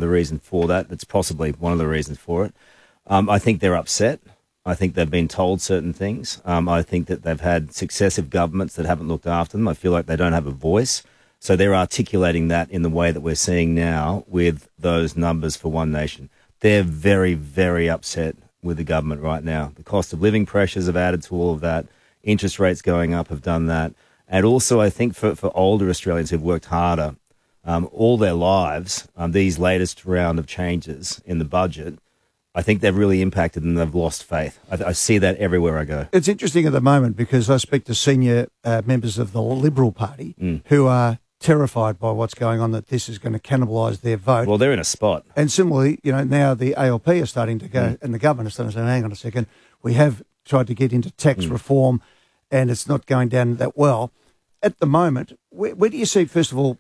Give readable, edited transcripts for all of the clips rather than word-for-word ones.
the reason for that. That's possibly one of the reasons for it. I think they're upset. I think they've been told certain things. I think that they've had successive governments that haven't looked after them. I feel like they don't have a voice. So they're articulating that in the way that we're seeing now with those numbers for One Nation. They're very, very upset with the government right now. The cost of living pressures have added to all of that. Interest rates going up have done that. And also, I think for older Australians who've worked harder all their lives, these latest round of changes in the budget, I think they've really impacted and they've lost faith. I see that everywhere I go. It's interesting at the moment because I speak to senior members of the Liberal Party who are terrified by what's going on, that this is going to cannibalise their vote. Well, they're in a spot. And similarly, now the ALP are starting to go, and the government is starting to say, hang on a second, we have tried to get into tax reform and it's not going down that well. At the moment, where do you see, first of all,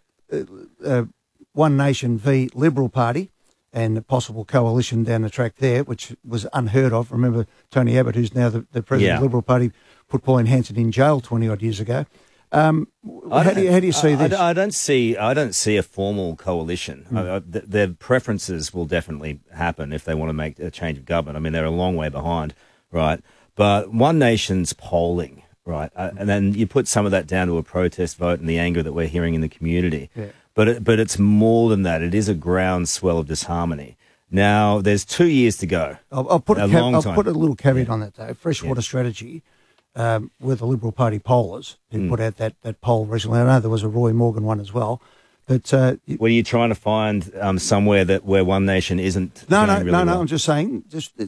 One Nation v Liberal Party and a possible coalition down the track there, which was unheard of? Remember Tony Abbott, who's now the president of the Liberal Party, put Pauline Hanson in jail 20-odd years ago. How do you see this? I don't see a formal coalition. Their preferences will definitely happen if they want to make a change of government. I mean, they're a long way behind, right? But One Nation's polling, right, and then you put some of that down to a protest vote and the anger that we're hearing in the community. Yeah. But it's more than that. It is a groundswell of disharmony. Now, there's 2 years to go. I'll put a little caveat on that, though. Freshwater Strategy, with the Liberal Party pollers who put out that poll recently. I know there was a Roy Morgan one as well. But were you trying to find somewhere where One Nation isn't? No. Well? I'm just saying,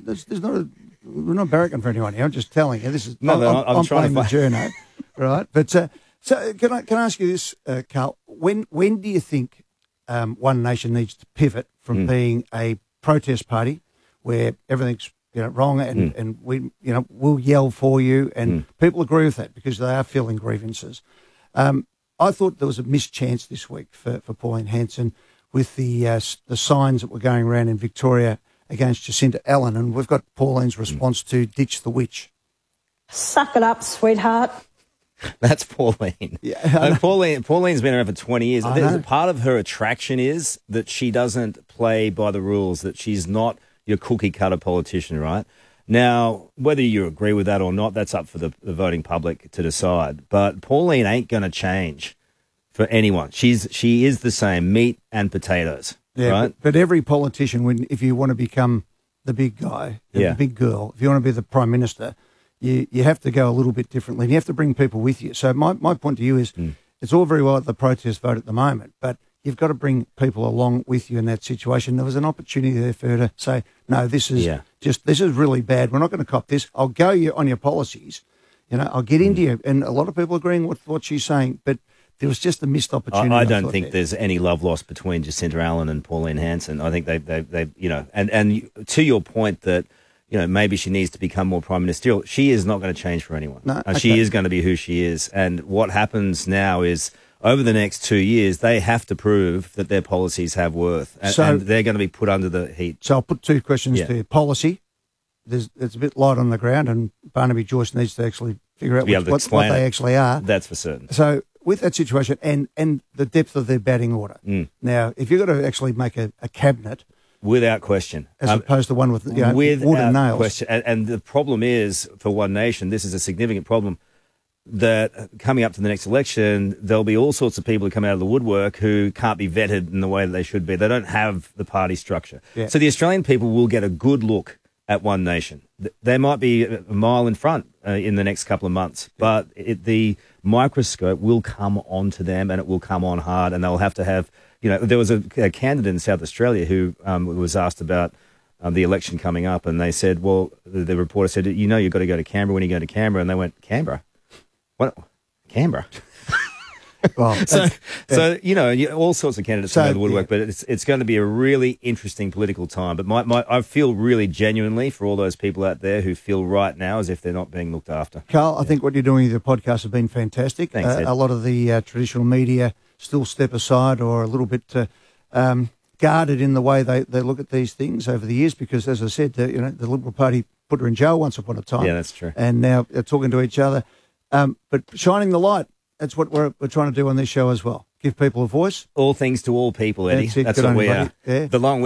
we're not barracking for anyone here. I'm just telling you. This is I'm playing the journo, right? But so can I ask you this, Carl? When do you think One Nation needs to pivot from being a protest party where everything's wrong and we'll yell for you and people agree with that because they are feeling grievances? I thought there was a missed chance this week for Pauline Hanson with the signs that were going around in Victoria against Jacinta Allen, and we've got Pauline's response to ditch the witch. Suck it up, sweetheart. That's Pauline. Yeah, Pauline's been around for 20 years. Part of her attraction is that she doesn't play by the rules, that she's not your cookie-cutter politician, right? Now, whether you agree with that or not, that's up for the voting public to decide. But Pauline ain't going to change for anyone. She is the same, meat and potatoes, right? But every politician, if you want to become the big guy, the big girl, if you want to be the Prime Minister, you have to go a little bit differently. And you have to bring people with you. So my point to you is it's all very well at the protest vote at the moment, but you've got to bring people along with you in that situation. There was an opportunity there for her to say, no, this is this is really bad. We're not going to cop this. I'll go on your policies. I'll get into you. And a lot of people agreeing with what she's saying, but there was just a missed opportunity. I don't think there's any love lost between Jacinta Allen and Pauline Hanson. I think they and to your point that, maybe she needs to become more prime ministerial. She is not going to change for anyone. No, okay. She is going to be who she is. And what happens now is, over the next 2 years, they have to prove that their policies have worth, and they're going to be put under the heat. So I'll put two questions to you. Policy, it's a bit light on the ground, and Barnaby Joyce needs to actually figure out what they actually are. That's for certain. So with that situation and the depth of their batting order, now, if you've got to actually make a cabinet... Without question. As opposed to one with wood and nails. Question. And the problem is, for One Nation, this is a significant problem, that coming up to the next election, there'll be all sorts of people who come out of the woodwork who can't be vetted in the way that they should be. They don't have the party structure. Yeah. So the Australian people will get a good look at One Nation. They might be a mile in front in the next couple of months, but the microscope will come onto them, and it will come on hard, and they'll have to have... there was a candidate in South Australia who was asked about the election coming up, and they said, well, the reporter said, you've got to go to Canberra when you go to Canberra, and they went, Canberra? What? Canberra? Well, all sorts of candidates come out of the woodwork, but it's going to be a really interesting political time. But I feel really genuinely for all those people out there who feel right now as if they're not being looked after. Carl, I think what you're doing with your podcast has been fantastic. Thanks, Ed. A lot of the traditional media still step aside or are a little bit guarded in the way they look at these things over the years because, as I said, the Liberal Party put her in jail once upon a time. Yeah, that's true. And now they're talking to each other. But shining the light, that's what we're trying to do on this show as well. Give people a voice. All things to all people, Eddie. That's what we are. Yeah. The long